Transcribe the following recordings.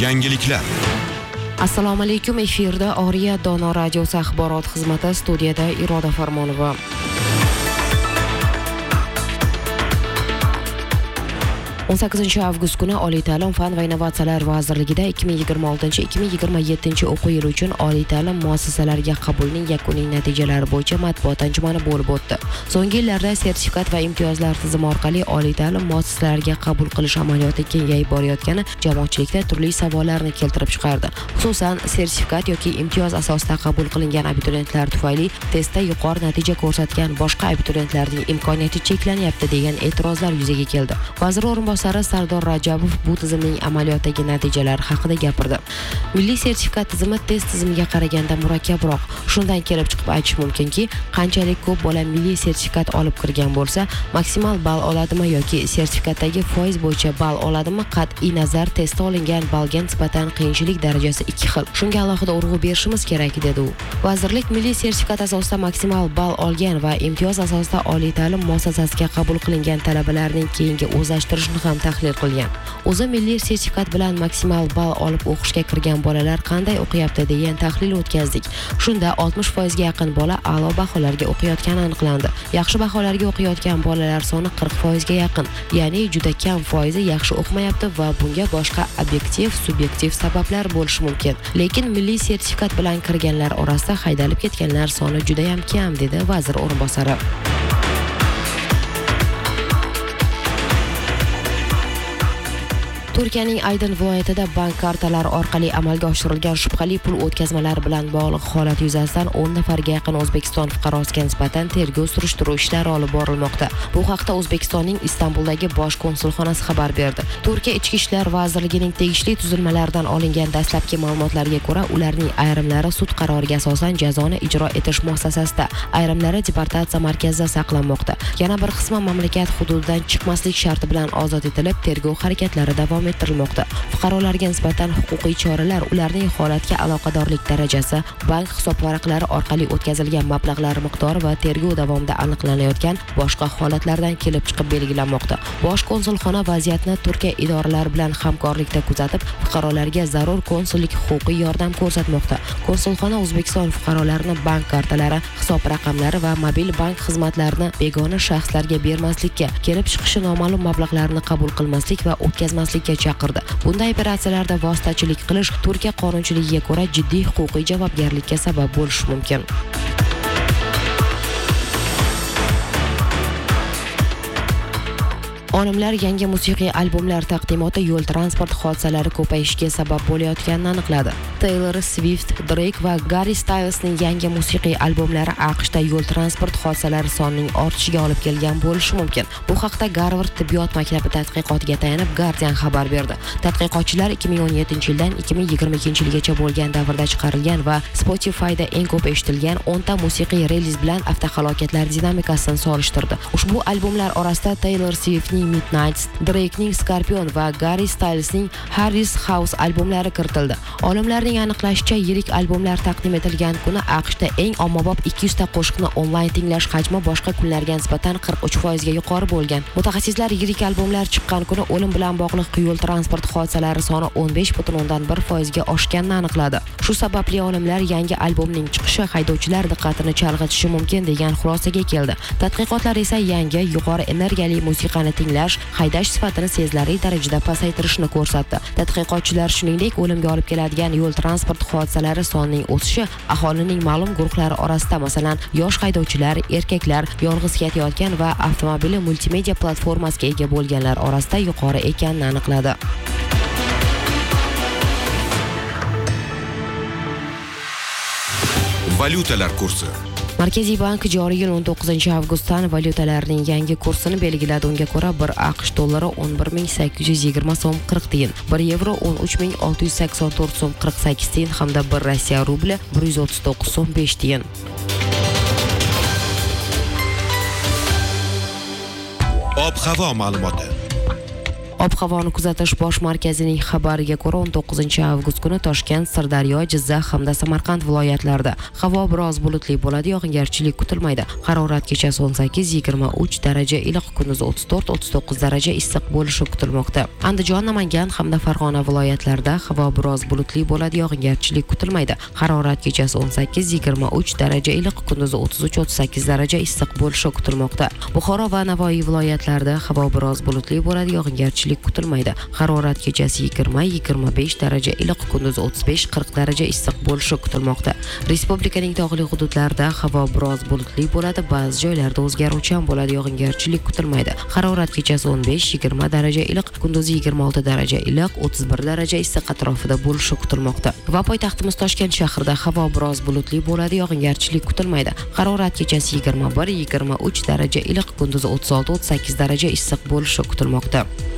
Yangiliklar. Assalomu alaykum, efirda Oriya Dono radiosi axborot xizmati, studiyada Iroda Farmonova. 18 avgust kuni Oliy ta'lim, fan va innovatsiyalar vazirligida 2026-2027 o'quv yili uchun oliy ta'lim muassasalariga qabulning yakuniy natijalari bo'yicha matbuot anjumani bo'lib o'tdi. So'nggi yillarda sertifikat va imtiyozlar tizimi orqali oliy ta'lim muassasalariga qabul qilish amaliyoti kengayib borayotgani jamoatchilikda turli savollarni keltirib chiqardi. Xususan, sertifikat yoki imtiyoz asosida qabul qilingan abituriyentlar tufayli testda yuqori natija ko'rsatgan boshqa abituriyentlarning imkoniyati cheklanyapti degan e'tirozlar yuzaga keldi. Vazir o'rinbosari Sardor Rajabov bu tizimning amaliyotdagi natijalari haqida gapirdi. Milliy sertifikat tizimi test tizimiga qaraganda murakkabroq. Shundan kelib chiqib aytish mumkinki, qanchalik ko'p bola milliy sertifikat olib kirgan bo'lsa, maksimal ball oladimi yoki sertifikatdagi foiz bo'yicha ball oladimi, qat'iy nazar testda olingan ballga nisbatan qiyinchilik darajasi ikki xil. Shunga alohida urg'u berishimiz kerak, dedi u. Vazirlik milliy sertifikat asosida maksimal ball olgan va imtiyoz asosida oliy ta'lim muassasasiga qabul qilingan talabalarning keyingi o'zlashtirishini ham tahlil qilgan. O'zi milliy sertifikat bilan maksimal ball olib o'qishga kirgan bolalar qanday o'qiyapti degan tahlil o'tkazdik. Shunda 60% ga yaqin bola a'lo baholarga o'qiyotgani aniqlandi. Yaxshi baholarga o'qiyotgan bolalar soni 40% ga yaqin, ya'ni juda kam foizi yaxshi o'qimayapti va bunga boshqa obyektiv, subyektiv sabablar bo'lishi mumkin. Lekin milliy sertifikat bilan kirganlar orasida haydalib ketganlar soni juda ham kam, dedi vazir o'rinbosari. Turkiyaning Aydin viloyatida bank kartalari orqali amalga oshirilgan shubhali pul o'tkazmalari bilan bog'liq holat yuzasidan 10 nafarga yaqin O'zbekiston fuqarosiga nisbatan tergov surishtiruv ishlari olib borilmoqda. Bu haqda O'zbekistonning Istanbuldagi bosh konsulxonasi xabar berdi. Turkiya Ichki ishlar vazirligining tegishli tuzilmalaridan olingan dastlabki ma'lumotlarga ko'ra, ularning ayrimlari sud qaroriga asosan jazoni ijro etish muassasasida, ayrimlari deportatsiya markazida saqlanmoqda. Yana bir qismi mamlakat hududidan chiqmaslik sharti bilan ozod etilib, tergov harakatlari davom ettirilmoqda. Fuqarolarga nisbatan huquqiy choralar, ularning holatga aloqadorlik darajasi, bank hisob varaqlari orqali o'tkazilgan mablag'lar miqdori va tergov davomida aniqlanayotgan boshqa holatlardan kelib chiqib belgilanmoqda. Bosh konsulxona vaziyatni Turkiya idoralari bilan hamkorlikda kuzatib, fuqarolarga zarur konsullik huquqiy yordam ko'rsatmoqda. Konsulxona O'zbekiston fuqarolarini bank kartalari, hisob raqamlari va mobil bank xizmatlarini begona shaxslarga bermaslikka, kelib chiqishi noma'lum mablag'larni qabul qilmaslik va o'tkazmaslikka chaqirdi. Bunday operatsiyalarda vositachilik qilish Turkiya qonunchiligiga ko'ra jiddiy huquqiy javobgarlikka sabab bo'lishi mumkin. Olimlar yangi musiqiy albomlar taqdimoti yo'l transport hodisalari ko'payishiga sabab bo'layotganini aniqladi. Taylor Swift, Drake va Harry Stylesning yangi musiqiy albomlari AQShda yo'l transport hodisalari sonining ortishiga olib kelgan bo'lishi mumkin. Bu haqda Garvard tibbiyot maktabi tadqiqotiga tayanib Guardian xabar berdi. Tadqiqotchilar 2017-yildan 2022-yilgacha bo'lgan davrda chiqarilgan va Spotify'da eng ko'p eshitilgan 10 ta musiqiy reliz bilan avtohalokatlar dinamikasini solishtirdi. Ushbu albomlar orasida Taylor Swiftning Midnights, Drake'ning Scorpion va Harry Stylesning Harris House albomlari kiritildi. Olimlarning aniqlashicha, yirik albomlar taqdim etilgan kuni AQShda eng ommabop 200 ta qo'shiqni onlayn tinglash hajmi boshqa kunlarga nisbatan 43% ga yuqori bo'lgan. Mutaxassislar yirik albomlar chiqqan kuni o'lim bilan bog'liq yo'l transport hodisalari soni 15.1% ga oshganini aniqladi. Shu sababli olimlar yangi albomning chiqishi haydovchilar diqqatini chalg'itishi mumkin degan xulosaga keldi. Tadqiqotlar esa yangi yuqori energiyali musiqani tinglash haydash sifatini sezilarli darajada pasaytirishni ko'rsatdi. Tadqiqotchilar shuningdek, o'limga olib keladigan yo'l transport hodisalari sonining o'sishi aholining ma'lum guruhlari orasida, masalan, yosh haydovchilar, erkaklar, yolg'iz ketayotgan va avtomobili multimedia platformasiga ega bo'lganlar orasida yuqori ekanini aniqladi. Valyutalar kursi. Markaziy bank joriy yil 19 avgustdan valyutalarning yangi kursini belgiladi. Unga ko'ra 1 AQSh dollari 11.820 so'm 40 tiyin, 1 yevro 13.684 so'm 48 tiyin hamda 1 Rossiya rubli 139 so'm 5 tiyin. Ob-havo ma'lumoti. Ob-havoni kuzatish bosh markazining xabariga ko'ra 19-avgust kuni Toshkent, Sirdaryo, Jizzax hamda Samarqand viloyatlarida havo biroz bulutli bo'ladi, yog'ingarchilik kutilmaydi. Harorat kechasi 18-23 daraja, iliq kunduz 34-39 daraja issiq bo'lishi kutilmoqda. Andijon, Namangan hamda Farg'ona viloyatlarida havo biroz bulutli bo'ladi, yog'ingarchilik kutilmaydi. Harorat kechasi 18-23 daraja, iliq kunduz 33-38 daraja issiq bo'lishi kutilmoqda. Buxoro va Navoiy viloyatlarida havo biroz bulutli bo'ladi, yog'ingarchilik kutilmaydi. Harorat kechasi 20-25 daraja, iliq kunduz 35-40 daraja issiq bo'lishi kutilmoqda. Respublikaning tog'li hududlarida havo biroz bulutli bo'ladi, ba'zi joylarda o'zgaruvchan bo'ladi, yog'ingarchilik kutilmaydi. Harorat kechasi 15-20 daraja, iliq kunduz 26 daraja, iliq 31 daraja issiq atrofida bo'lishi kutilmoqda. Va poytaxtimiz Toshkent shahrida havo biroz bulutli bo'ladi, yog'ingarchilik kutilmaydi. Harorat kechasi 21-23 daraja, iliq kunduz 36-38 daraja issiq bo'lishi kutilmoqda.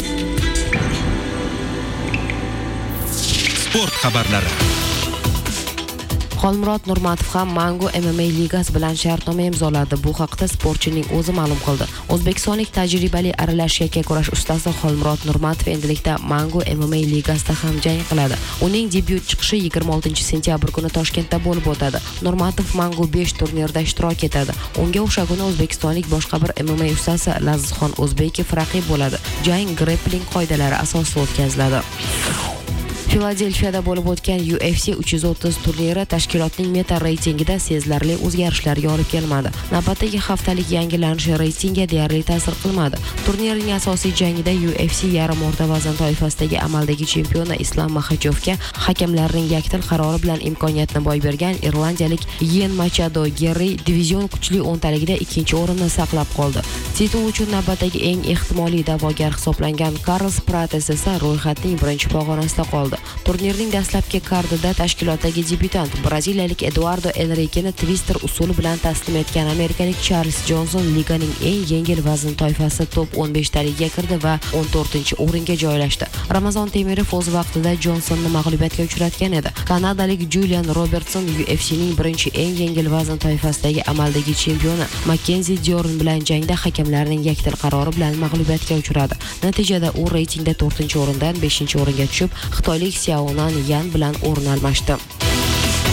Sport xabarlari. Xolmurod Nurmatov ham Mango MMA ligasi bilan shartnoma imzoladi. Bu haqda sportchining o'zi ma'lum qildi. O'zbekistonlik tajribali aralash yakka kurash ustasi Xolmurod Nurmatov endilikda Mango MMA ligasida ham jang qiladi. Uning debyut chiqishi 26-sentyabr kuni Toshkentda bo'lib o'tadi. Nurmatov Mango 5 turnirida ishtirok etadi. Unga o'sha kuni o'zbekistonlik boshqa bir MMA ustasi Lazizxon O'zbekov raqib bo'ladi. Jang grappling qoidalari asosida o'tkaziladi. Filadelfiyada bo'lib o'tgan UFC 330 turniri tashkilotning meta reytingida sezilarli o'zgarishlarga olib kelmadi. Navbatdagi haftalik yangilanish reytingga deyarli ta'sir qilmadi. Turnirning asosiy jangida UFC yarim o'rta vazn toifasidagi amaldagi chempioni Islam Maxachovga hakamlarning yakdil qarori bilan imkoniyatni boy bergan irlandiyalik Ian Machado Gerri divizion kuchli o'ntaligida ikkinchi o'rinni saqlab qoldi. Titul uchun navbatdagi eng ehtimoliy da'vogar hisoblangan Carlos Prates esa ro'yxatning birinchi pog'onasida qoldi. Turnirning dastlabki kardida tashkilotdagi debyutant braziliyalik Eduardo Enriqueni twister usuli bilan taslim etgan amerikalik Charles Johnson liganing eng yengil vazn toifasi top 15taligiga kirdi va 14-o'ringa joylashdi. Ramazon Temirov o'z vaqtida Johnsonni mag'lubiyatga uchratgan edi. Kanadalik Julian Robertson UFC'ning birinchi eng yengil vazn toifasidagi amaldagi chempioni Mackenzie Dern bilan jangda hakamlarning yakdil qarori bilan mag'lubiyatga uchradi. Natijada u reytingda 4-o'rindan 5-o'ringa tushib, xitoylik Xiaonan Yan bilan o'rin almashdi.